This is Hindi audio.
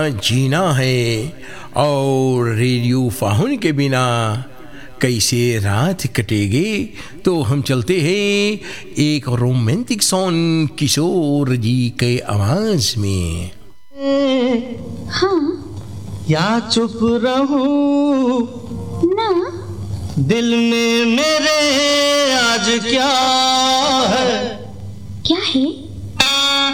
जीना है और रेडियो फाहुन के बिना कैसे रात कटेगी। तो हम चलते हैं एक रोमांटिक सॉन्ग किशोर जी के आवाज में। हाँ या चुप रहूं ना, दिल में मेरे आज क्या है? क्या है?